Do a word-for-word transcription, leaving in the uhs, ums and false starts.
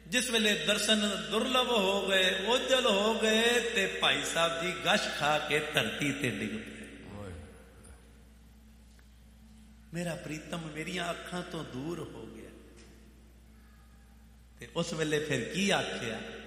जिस वेले दर्शन दुर्लभ हो गए, ओझल हो गए, ते भाई साहब जी गश खा के धरती ते डिग पे। मेरा प्रीतम मेरिया अखां तो दूर हो गया। ते उस वेले फिर की आख्या,